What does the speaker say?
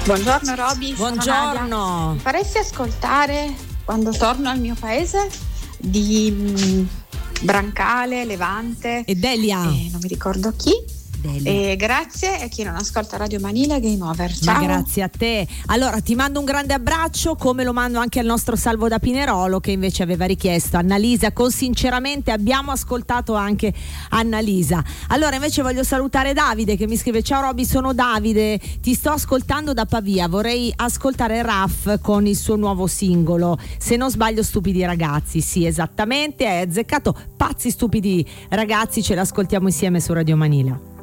Buongiorno Roby, buongiorno. Mi faresti ascoltare quando torno al mio paese di Brancale, Levante e Delia? Non mi ricordo chi. Grazie a chi non ascolta Radio Manila Game Over. Ciao. Ma grazie a te. Allora ti mando un grande abbraccio, come lo mando anche al nostro Salvo da Pinerolo, che invece aveva richiesto Annalisa. Con sinceramente abbiamo ascoltato anche Annalisa. Allora invece voglio salutare Davide che mi scrive: ciao Roby, sono Davide, ti sto ascoltando da Pavia, vorrei ascoltare Raf con il suo nuovo singolo, se non sbaglio Stupidi ragazzi. Sì, esattamente, hai azzeccato, Pazzi stupidi ragazzi, ce l'ascoltiamo insieme su Radio Manila.